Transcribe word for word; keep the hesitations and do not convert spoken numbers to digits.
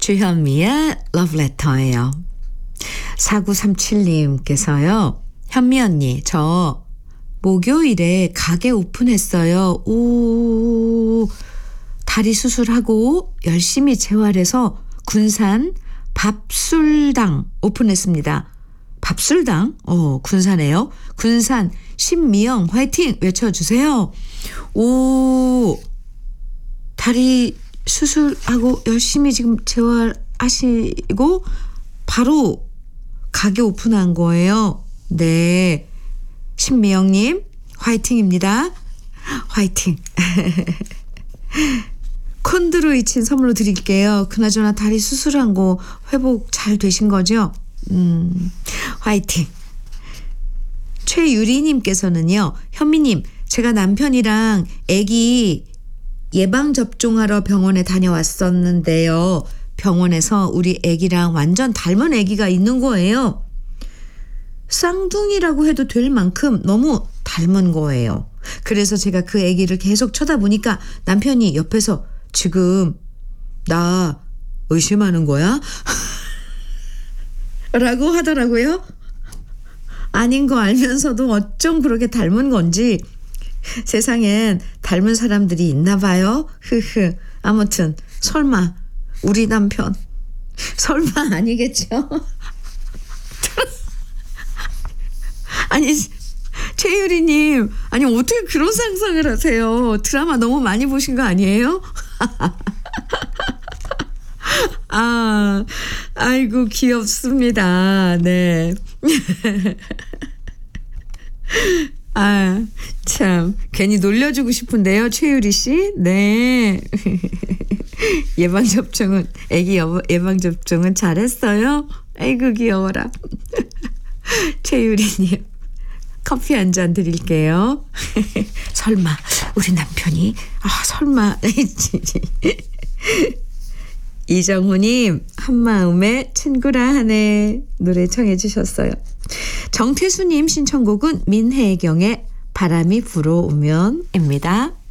주현미의 러브레터예요. 사구삼칠님께서요. 현미 언니, 저 목요일에 가게 오픈했어요. 오, 다리 수술하고 열심히 재활해서 군산 밥술당 오픈했습니다. 밥술당? 어, 군산에요. 군산 신미영 화이팅 외쳐주세요. 오, 다리 수술하고 열심히 지금 재활하시고 바로 가게 오픈한 거예요. 네, 신미영님 화이팅입니다. 화이팅. 콘드로이친 선물로 드릴게요. 그나저나 다리 수술한 거 회복 잘 되신 거죠? 음, 화이팅. 최유리님께서는요. 현미님, 제가 남편이랑 아기 예방접종하러 병원에 다녀왔었는데요. 병원에서 우리 아기랑 완전 닮은 아기가 있는 거예요. 쌍둥이라고 해도 될 만큼 너무 닮은 거예요. 그래서 제가 그 아기를 계속 쳐다보니까 남편이 옆에서 지금 나 의심하는 거야? 라고 하더라고요. 아닌 거 알면서도 어쩜 그렇게 닮은 건지 세상엔 닮은 사람들이 있나 봐요. 흐흐. 아무튼 설마 우리 남편 설마 아니겠죠? 아니 최유리님, 아니 어떻게 그런 상상을 하세요? 드라마 너무 많이 보신 거 아니에요? 아, 아이고 귀엽습니다. 네. 아, 참 괜히 놀려주고 싶은데요, 최유리 씨. 네. 예방접종은 아기 예방접종은 잘했어요. 아이고 귀여워라. 최유리님 커피 한 잔 드릴게요. 설마 우리 남편이 아 설마. 이정우님 한마음의 친구라 하네 노래 청해 주셨어요. 정태수님 신청곡은 민혜경의 바람이 불어오면입니다.